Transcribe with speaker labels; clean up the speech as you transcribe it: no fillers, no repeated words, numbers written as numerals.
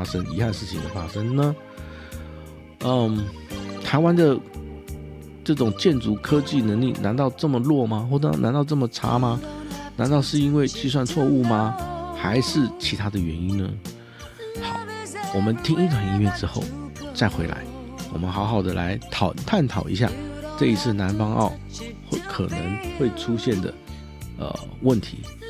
Speaker 1: 发生，遗憾事情的发生呢？台湾的这种建筑科技能力难道这么弱吗？或者难道这么差吗？难道是因为计算错误吗？还是其他的原因呢？好，我们听一段音乐之后再回来，我们好好的来探讨一下这一次南方澳可能会出现的问题